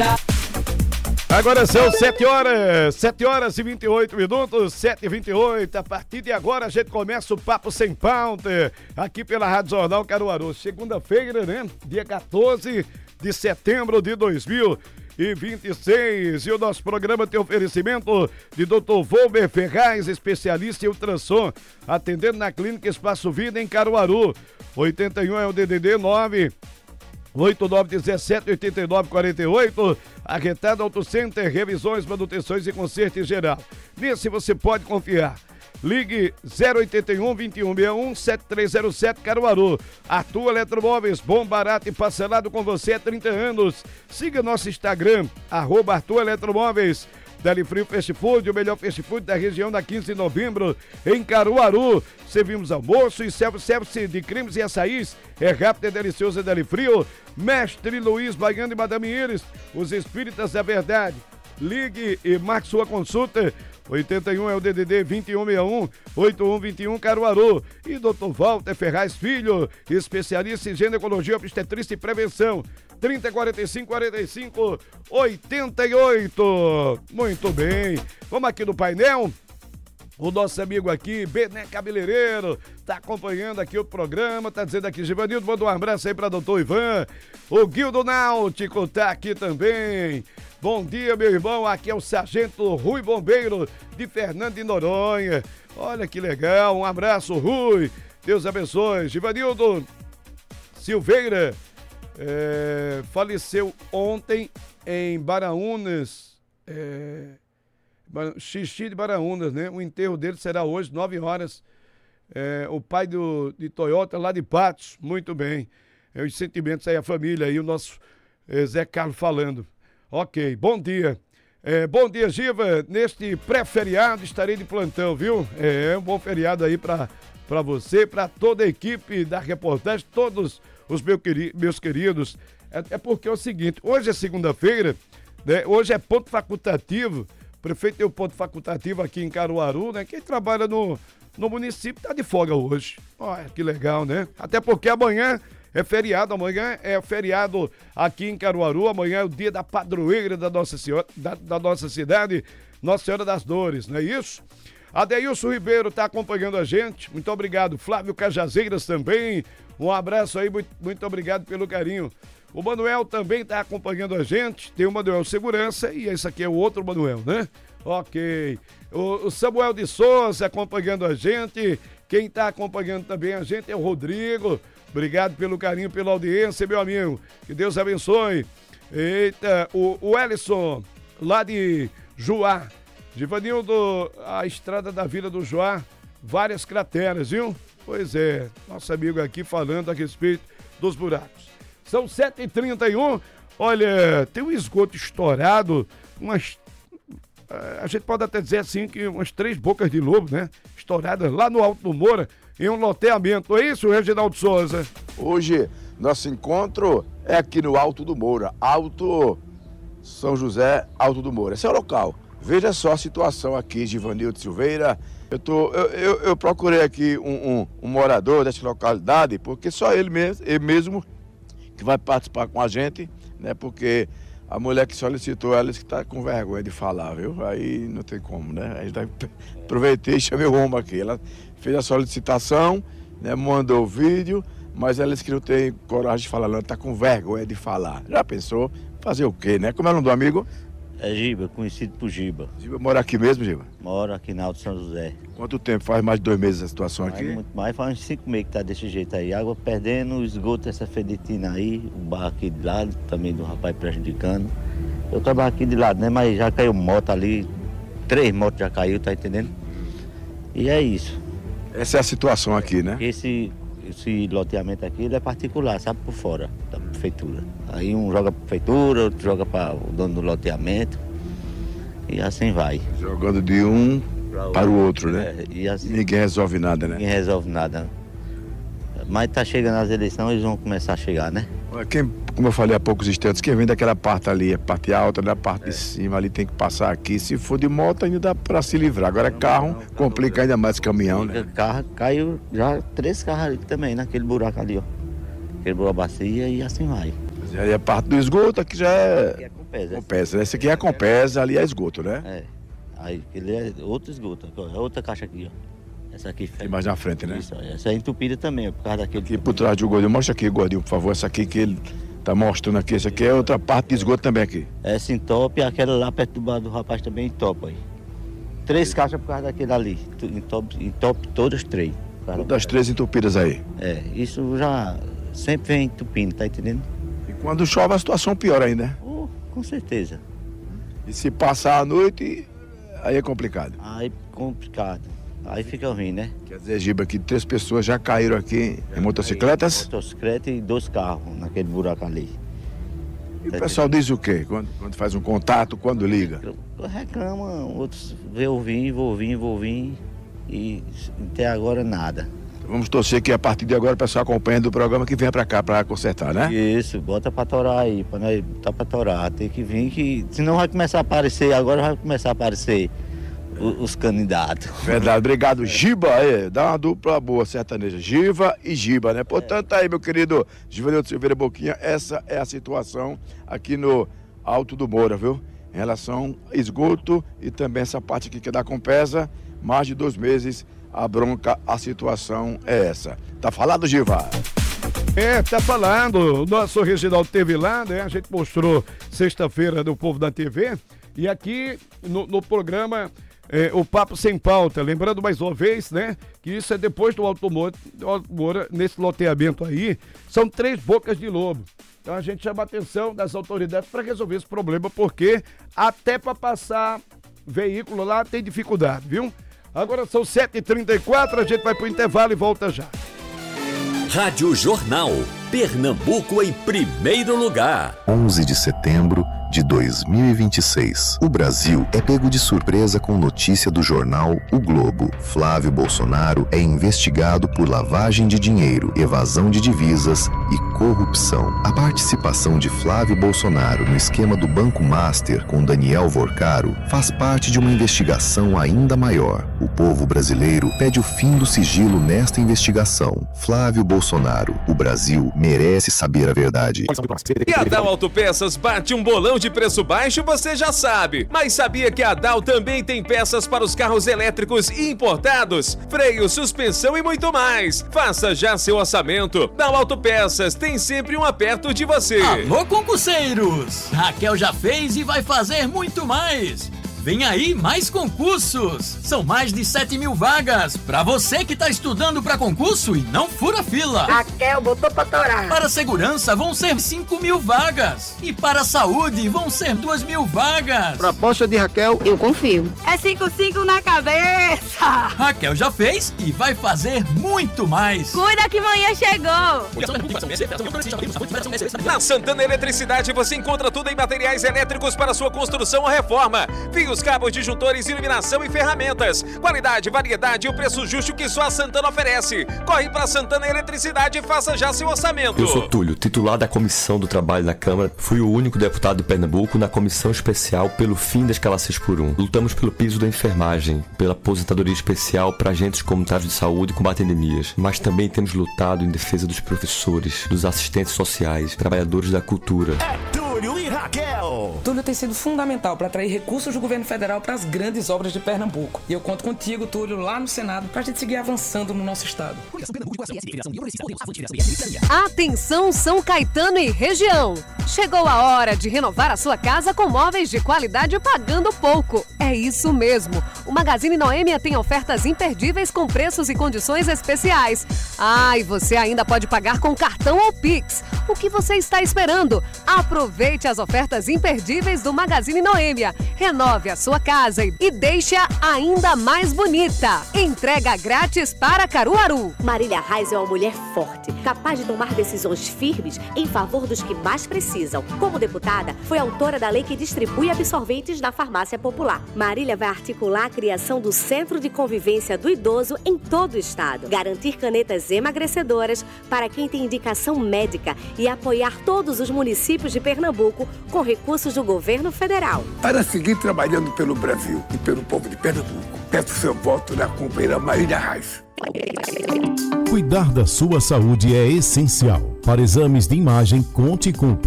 Agora são 7 horas e 28 minutos, 7h28. A partir de agora a gente começa o Papo Sem Pauta, aqui pela Rádio Jornal Caruaru. Segunda-feira, né? Dia 14 de setembro de 2026. E o nosso programa tem oferecimento de Dr. Volber Ferraz, especialista em ultrassom, atendendo na Clínica Espaço Vida em Caruaru. 81 é o DDD 9 8917-8948, Arretada Auto Center, revisões, manutenções e conserto em geral. Nesse você pode confiar. Ligue 081-2161-7307 Caruaru. Arthur Eletromóveis, bom, barato e parcelado com você há 30 anos. Siga nosso Instagram, @Arthur Eletromóveis. Delifrio Fast Food, o melhor fast food da região, na 15 de novembro, em Caruaru. Servimos almoço e self-service de cremes e açaís. É rápido, é delicioso, é Delifrio. Mestre Luiz Baiano e Madame Iris, os espíritas da verdade. Ligue e marque sua consulta. 81 é o DDD 2161-8121 Caruaru. E Dr. Walter Ferraz Filho, especialista em ginecologia, obstetrícia e prevenção. 3045-45-88. Muito bem. Vamos aqui no painel. O nosso amigo aqui, Bené Cabeleireiro, tá acompanhando aqui o programa, tá dizendo aqui, Givanildo, manda um abraço aí pra doutor Ivan. O Guildo Náutico tá aqui também. Bom dia, meu irmão, aqui é o Sargento Rui Bombeiro de Fernando de Noronha. Olha que legal, um abraço, Rui. Deus abençoe. Givanildo Silveira faleceu ontem em Baraunas, Xixi de Baraunas, né? O enterro dele será hoje, 9 horas. O pai de Toyota, lá de Patos, muito bem. Os sentimentos aí, a família aí, o nosso Zé Carlos falando. Ok, bom dia. Bom dia, Giva. Neste pré-feriado estarei de plantão, viu? Um bom feriado aí pra você, pra toda a equipe da reportagem, todos os meus queridos. É porque é o seguinte, hoje é segunda-feira, né? Hoje é ponto facultativo. O prefeito tem um ponto facultativo aqui em Caruaru, né? Quem trabalha no município tá de folga hoje. Olha, que legal, né? Até porque amanhã é feriado, amanhã é feriado aqui em Caruaru, amanhã é o dia da padroeira da Nossa Senhora, da nossa cidade, Nossa Senhora das Dores, não é isso? Adeilson Ribeiro tá acompanhando a gente, muito obrigado. Flávio Cajazeiras também, um abraço aí, muito obrigado pelo carinho. O Manuel também está acompanhando a gente. Tem o Manuel Segurança e esse aqui é o outro Manuel, né? Ok. O Samuel de Souza acompanhando a gente. Quem está acompanhando também a gente é o Rodrigo. Obrigado pelo carinho, pela audiência, meu amigo. Que Deus abençoe. Eita, o Ellison, lá de Juá. Givanildo, a estrada da Vila do Juá, várias crateras, viu? Pois é, nosso amigo aqui falando a respeito dos buracos. São 7h31, olha, tem um esgoto estourado, a gente pode até dizer assim que umas 3 bocas de lobo, né? Estouradas lá no Alto do Moura, em um loteamento. É isso, Reginaldo Souza? Hoje, nosso encontro é aqui no Alto do Moura, Alto São José, Alto do Moura. Esse é o local. Veja só a situação aqui, Givanildo Silveira. Eu procurei aqui um morador dessa localidade, porque só ele mesmo que vai participar com a gente, né? Porque a mulher que solicitou, ela disse que está com vergonha de falar, viu? Aí não tem como, né? Aí aproveitei e chamei o homem aqui. Ela fez a solicitação, né? Mandou o vídeo, mas ela disse que não tem coragem de falar, ela está com vergonha de falar. Já pensou? Fazer o quê, né? Como é o nome do amigo? É Giba, conhecido por Giba. Giba mora aqui mesmo, Giba? Mora aqui na Alto São José. Quanto tempo? Faz mais de 2 meses a situação aqui? Muito mais, faz uns 5 meses que tá desse jeito aí. Água perdendo, o esgoto, essa fedetina aí, o barro aqui de lado, também do rapaz prejudicando. Eu trabalho aqui de lado, né? Mas já caiu moto ali, 3 motos já caiu, tá entendendo? E é isso. Essa é a situação aqui, né? Esse loteamento aqui, ele é particular, sabe, por fora da prefeitura. Aí um joga para a prefeitura, outro joga para o dono do loteamento e assim vai. Jogando de um para o outro, né? E assim, ninguém resolve nada, né? Ninguém resolve nada. Mas tá chegando as eleições, eles vão começar a chegar, né? Como eu falei há poucos instantes, quem vem daquela parte ali, a parte alta, da parte de cima ali tem que passar aqui. Se for de moto ainda dá para se livrar. Agora carro complica ainda mais caminhão, né? Carro caiu já 3 carros ali também, naquele buraco ali, ó. Quebrou a bacia e assim vai. Ali é parte do esgoto, aqui já Aqui é Compesa. Compesa, né? Esse aqui é Compesa, ali é esgoto, né? É. Aí ele é outro esgoto. É outra caixa aqui, ó. Essa aqui Tem mais na frente, né? Isso, essa é entupida também, por causa daquele. Aqui por trás do Gordinho, mostra aqui, Gordinho, por favor, essa aqui que ele tá mostrando aqui. Essa aqui é outra parte de esgoto também aqui. Essa entope e aquela lá perto do bar do rapaz também entopa aí. 3 caixas por causa daquele ali. Entope todas 3. Todas as 3 entupidas aí. É, isso já sempre vem entupindo, tá entendendo? E quando chove a situação piora ainda, né? Com certeza. E se passar a noite, aí é complicado. Aí complicado. Aí fica ruim, né? Quer dizer, Giba, que 3 pessoas já caíram aqui em motocicletas. Motocicleta e 2 carros naquele buraco ali. E o pessoal diz o quê? Quando faz um contato, quando liga? Reclama, outros vou vir e até agora nada. Vamos torcer que a partir de agora o pessoal acompanha do programa que venha pra cá pra consertar, né? Isso, bota pra torar aí, pra nós botar pra torar. Tem que vir que senão vai começar a aparecer, agora vai começar a aparecer os candidatos. Verdade, obrigado, Giba. Aí, dá uma dupla boa sertaneja, Giva e Giba, né? Portanto, aí, meu querido Givanildo Silveira Boquinha, essa é a situação aqui no Alto do Moura, viu? Em relação a esgoto e também essa parte aqui que é da Compesa, mais de 2 meses, a bronca, a situação é essa. Tá falado, Giva? Tá falando. O nosso Reginaldo teve lá, né? A gente mostrou sexta-feira do Povo da TV. E aqui no programa o Papo Sem Pauta. Lembrando mais uma vez, né? Que isso é depois do Alto Moura, nesse loteamento aí. São 3 bocas de lobo. Então a gente chama a atenção das autoridades para resolver esse problema, porque até para passar veículo lá tem dificuldade, viu? Agora são 7h34, a gente vai pro intervalo e volta já. Rádio Jornal, Pernambuco em primeiro lugar. 11 de setembro de 2026. O Brasil é pego de surpresa com notícia do jornal O Globo. Flávio Bolsonaro é investigado por lavagem de dinheiro, evasão de divisas e corrupção. A participação de Flávio Bolsonaro no esquema do Banco Master com Daniel Vorcaro faz parte de uma investigação ainda maior. O povo brasileiro pede o fim do sigilo nesta investigação. Flávio Bolsonaro, o Brasil merece saber a verdade. E a Dal Autopeças bate um bolão de preço baixo, você já sabe. Mas sabia que a Dal também tem peças para os carros elétricos importados? Freio, suspensão e muito mais. Faça já seu orçamento. Dal Autopeças tem sempre um perto de você. Alô, concurseiros! Raquel já fez e vai fazer muito mais. Vem aí mais concursos! São mais de 7.000 vagas! Pra você que tá estudando pra concurso e não fura fila! Raquel botou pra torar! Para segurança vão ser 5.000 vagas! E para saúde vão ser 2.000 vagas! Proposta de Raquel, eu confio. É 5 na cabeça! Raquel já fez e vai fazer muito mais! Cuida que manhã chegou! Na Santana Eletricidade você encontra tudo em materiais elétricos para sua construção ou reforma. Fios, cabos, disjuntores, iluminação e ferramentas. Qualidade, variedade e o preço justo que só a Santana oferece. Corre para Santana Eletricidade e faça já seu orçamento. Eu sou Túlio, titular da Comissão do Trabalho na Câmara. Fui o único deputado de Pernambuco na comissão especial pelo fim da escala 6x1. Lutamos pelo piso da enfermagem, pela aposentadoria especial para agentes comunitários de saúde e combate a endemias. Mas também temos lutado em defesa dos professores, dos assistentes sociais, trabalhadores da cultura. Túlio e Raquel. Túlio tem sido fundamental para atrair recursos do governo federal para as grandes obras de Pernambuco. E eu conto contigo, Túlio, lá no Senado, para a gente seguir avançando no nosso estado. Atenção, São Caetano e região! Chegou a hora de renovar a sua casa com móveis de qualidade pagando pouco. É isso mesmo! O Magazine Noêmia tem ofertas imperdíveis com preços e condições especiais. Ah, e você ainda pode pagar com cartão ou Pix. O que você está esperando? Aproveite as ofertas imperdíveis do Magazine Noêmia. Renove a sua casa e deixe-a ainda mais bonita. Entrega grátis para Caruaru. Marília Reis é uma mulher forte, capaz de tomar decisões firmes em favor dos que mais precisam. Como deputada, foi autora da lei que distribui absorventes na farmácia popular. Marília vai articular a criação do Centro de Convivência do Idoso em todo o estado, garantir canetas emagrecedoras para quem tem indicação médica e apoiar todos os municípios de Pernambuco com recursos do governo federal. Para seguir trabalhando pelo Brasil e pelo povo de Pernambuco, peço seu voto na companheira Marília Reis. Cuidar da sua saúde é essencial. Para exames de imagem, conte com o